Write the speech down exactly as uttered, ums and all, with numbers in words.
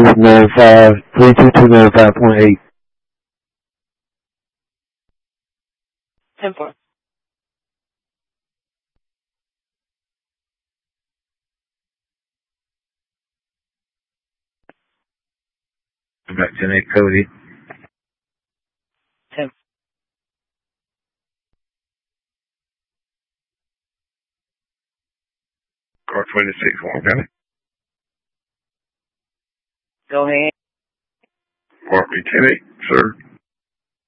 nine five, three two two nine five point eight. ten four. Back ten eight Cody. ten. Car twenty-six, one County. Go ahead. Mark me ten eight, sir.